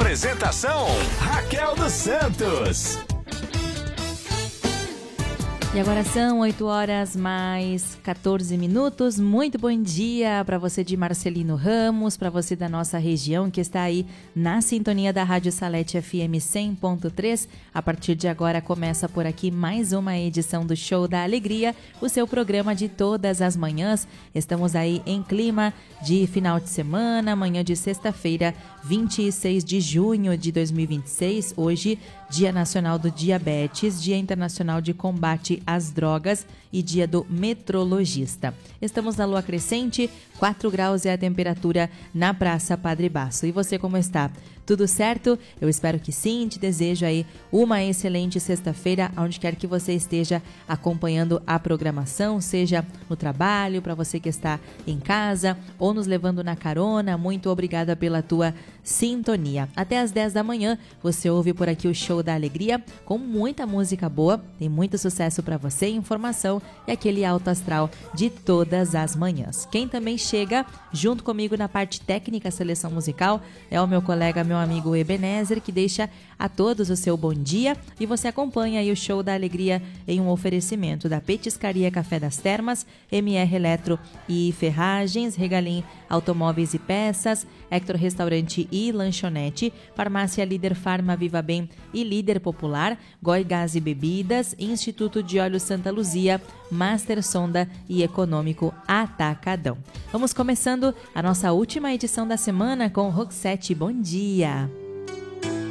Apresentação: Raquel dos Santos. E agora são 8 horas mais 14 minutos. Muito bom dia para você de Marcelino Ramos, para você da nossa região que está aí na sintonia da Rádio Salete FM 100.3. A partir de agora começa por aqui mais uma edição do Show da Alegria, o seu programa de todas as manhãs. Estamos aí em clima de final de semana, manhã de sexta-feira, 26 de junho de 2026. Hoje, Dia Nacional do Diabetes, Dia Internacional de Combate às Drogas e Dia do Metrologista. Estamos na lua crescente, 4 graus é a temperatura na Praça Padre Basso. E você como está? Tudo certo? Eu espero que sim. Te desejo aí uma excelente sexta-feira, onde quer que você esteja acompanhando a programação, seja no trabalho, para você que está em casa ou nos levando na carona. Muito obrigada pela tua sintonia. Até às 10 da manhã você ouve por aqui o Show da Alegria com muita música boa, tem muito sucesso para você, informação e aquele alto astral de todas as manhãs. Quem também chega junto comigo na parte técnica, seleção musical, é o meu colega, meu amigo Ebenezer, que deixa a todos o seu bom dia, e você acompanha aí o Show da Alegria em um oferecimento da Petiscaria Café das Termas, MR Eletro e Ferragens, Regalim Automóveis e Peças, Hector Restaurante e Lanchonete, Farmácia Líder Farma Viva Bem e Líder Popular, Goi Gás e Bebidas, Instituto de Olhos Santa Luzia, Master Sonda e Econômico Atacadão. Vamos começando a nossa última edição da semana com Roxette. Bom dia!